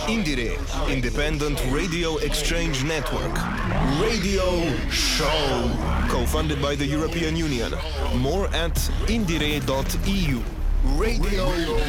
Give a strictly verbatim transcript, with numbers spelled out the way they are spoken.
Indiere, Independent Radio Exchange Network. Radio Show. Co-funded by the European Union. More at indire dot e u. Radio